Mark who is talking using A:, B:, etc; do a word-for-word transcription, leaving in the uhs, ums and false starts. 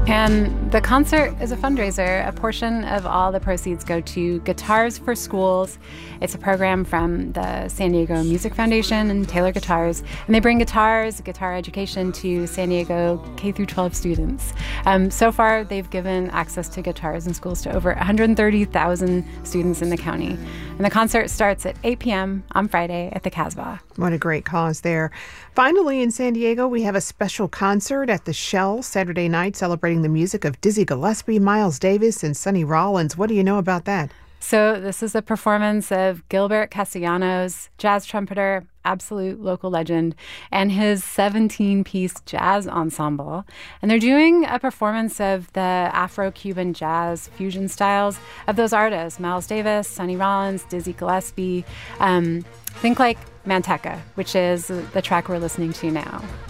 A: And the concert is a fundraiser. A portion of all the proceeds go to Guitars for Schools. It's a program from the San Diego Music Foundation and Taylor Guitars. And they bring guitars, guitar education to San Diego K through twelve students. Um, so far, they've given access to guitars in schools to over one hundred thirty thousand students in the county. And the concert starts at eight p.m. on Friday at the Casbah.
B: What a great cause there. Finally, in San Diego, we have a special concert at the Shell Saturday night celebrating the music of Dizzy Gillespie, Miles Davis, and Sonny Rollins. What do you know about that?
A: So this is a performance of Gilbert Castellanos, jazz trumpeter, absolute local legend, and his seventeen-piece jazz ensemble. And they're doing a performance of the Afro-Cuban jazz fusion styles of those artists, Miles Davis, Sonny Rollins, Dizzy Gillespie. Um, think like Manteca, which is the track we're listening to now.